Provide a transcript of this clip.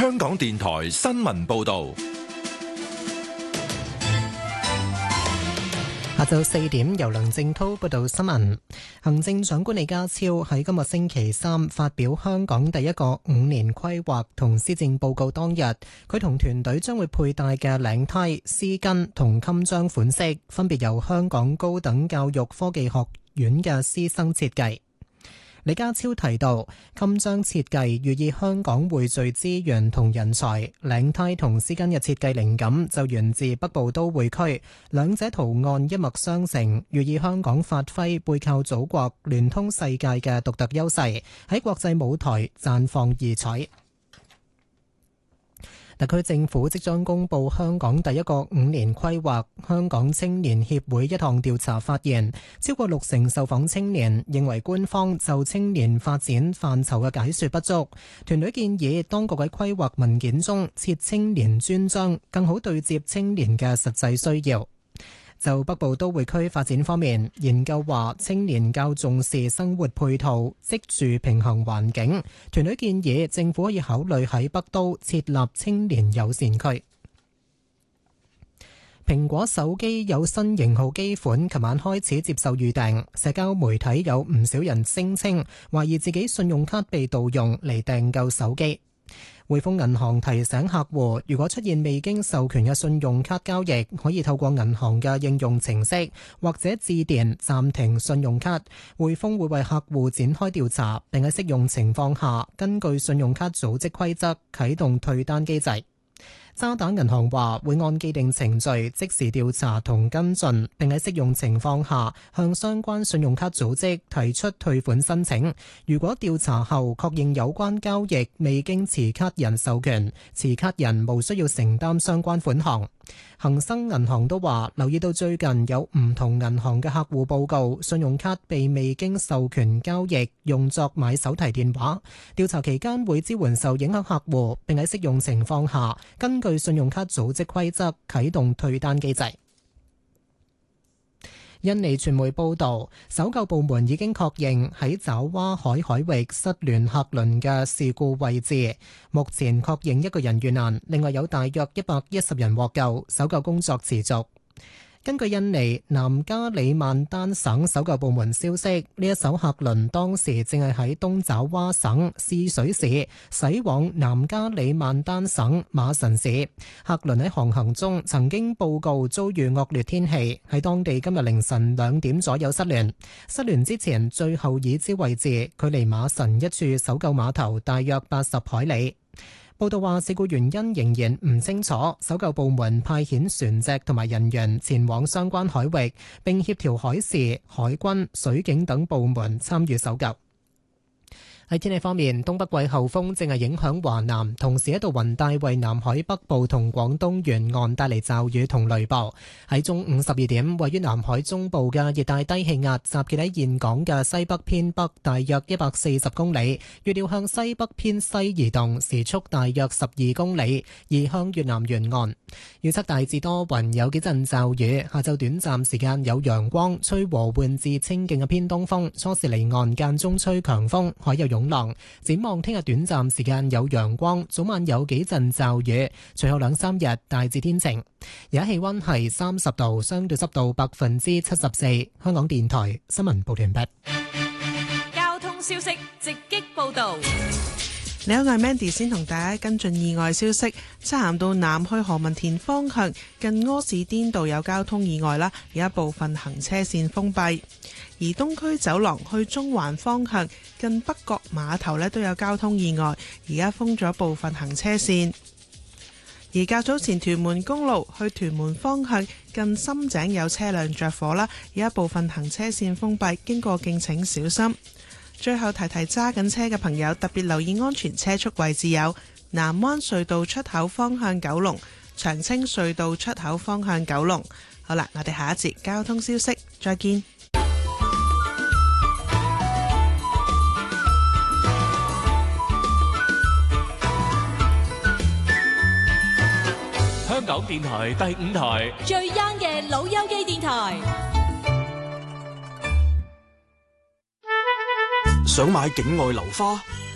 香港電台新聞報道。 下晝4點，由梁正濤報道新聞。行政長官李家超喺今日星期三發表香港第一個5年規劃同施政報告當日，佢同團隊將會佩戴嘅領呔、絲巾同襟章款式，分別由香港高等教育科技學院嘅師生設計。李家超提到，襟章設計寓意香港匯聚資源同人才，領呔同絲巾嘅設計靈感就源自北部都會區，兩者圖案一脈相承，寓意香港發揮背靠祖國、聯通世界嘅獨特優勢，喺國際舞台綻放異彩。特區政府即將公布香港第一個5年規劃。香港青年協會一項調查發現，超過60%受訪青年認為官方就青年發展範疇嘅解說不足。團隊建議當局喺規劃文件中設青年專章，更好對接青年嘅實際需要。就北部都會區發展方面，研究話青年較重視生活配套、職住平衡環境。團隊建議政府可以考慮喺北都設立青年友善區。蘋果手機有新型號機款，琴晚開始接受預訂。社交媒體有唔少人聲稱懷疑自己信用卡被盜用嚟訂購手機。匯豐銀行提醒客戶，如果出現未經授權嘅信用卡交易，可以透過銀行嘅應用程式或者致電暫停信用卡。匯豐會為客戶展開調查，並喺適用情況下，根據信用卡組織規則啟動退單機制。渣打銀行話會按既定程序即時調查同跟進，並喺適用情況下向相關信用卡組織提出退款申請。如果調查後確認有關交易未經持卡人授權，持卡人無需要承擔相關款項。恒生銀行都話留意到最近有唔同銀行嘅客戶報告，信用卡被未經授權交易用作買手提電話。調查期間會支援受影響客戶，並喺適用情況下根據信用卡組織規則啟動退單機制。印尼傳媒報道，搜救部門已經確認喺爪哇海域失聯客輪嘅事故位置，目前確認一個人遇難，另外有大約110人獲救，搜救工作持續。根據印尼南加里曼丹省搜救部門消息，呢一艘客輪當時正係喺東爪哇省泗水市駛往南加里曼丹省馬臣市。客輪喺航行中曾經報告遭遇惡劣天氣，喺當地今日凌晨2點左右失聯。失聯之前最後已知位置距離馬臣一處搜救碼頭大約80海里。報道話，事故原因仍然唔清楚，搜救部門派遣船隻同埋人員前往相關海域，並協調海事、海軍、水警等部門參與搜救。喺天氣方面，東北季候風正係影響華南，同時一道雲帶為南海北部同廣東沿岸帶嚟驟雨同雷暴。喺中午12點，位於南海中部嘅熱帶低氣壓集結喺現港嘅西北偏北大約140公里，預料向西北偏西移動，時速大約12公里，移向越南沿岸。預測大致多雲，有幾陣驟雨，下晝短暫時間有陽光，吹和緩至清勁嘅偏東風，初時離岸間中吹強風，海有湧浪。展望聽日短暫時間有陽光，早晚有幾陣驟雨，隨後2-3日大致天晴。而家氣溫係30度，相對濕度74%。香港電台新聞報完畢。 交通消息直擊報道。 你好，我係 Mandy， 先同大家跟進意外消息。漆咸道南去何文田方向近柯士甸道有交通意外啦，有一部分行車線封閉。而東區走廊去中環方向近北角碼頭呢都有交通意外，而家封咗部分行車線。而較早前屯門公路去屯門方向近深井有車輛着火啦，有一部分行車線封閉，經過敬請小心。最後提提揸緊車嘅朋友，特別留意安全車速位置有南灣隧道出口方向九龍、長青隧道出口方向九龍。好啦，我哋下一節交通消息再見。 香港電台第5台最 young 嘅老友記電台。 想買境外樓花，